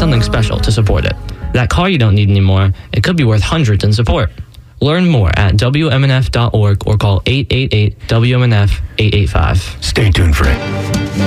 something special to support it. That car you don't need anymore, it could be worth hundreds in support. Learn more at WMNF.org or call 888-WMNF-885. Stay tuned for it.